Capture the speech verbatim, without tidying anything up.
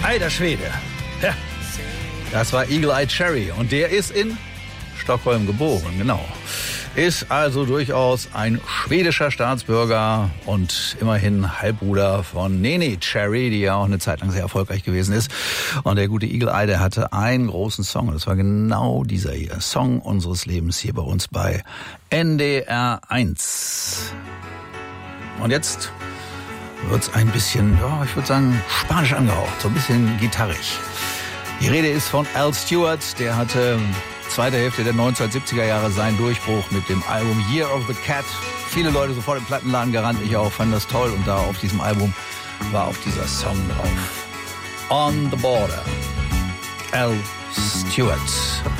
Alter Schwede. Ja, das war Eagle Eye Cherry und der ist in Stockholm geboren, genau. Ist also durchaus ein schwedischer Staatsbürger und immerhin Halbbruder von Neneh Cherry, die ja auch eine Zeit lang sehr erfolgreich gewesen ist. Und der gute Eagle Eye, der hatte einen großen Song und das war genau dieser hier, Song unseres Lebens hier bei uns bei N D R eins. Und jetzt wird's ein bisschen, ja, ich würde sagen, spanisch angehaucht, so ein bisschen gitarrig. Die Rede ist von Al Stewart, der hatte zweite Hälfte der neunzehnhundertsiebziger Jahre seinen Durchbruch mit dem Album Year of the Cat. Viele Leute sofort im Plattenladen gerannt, ich auch, fand das toll. Und da auf diesem Album war auch dieser Song drauf. On the Border. Al Stewart.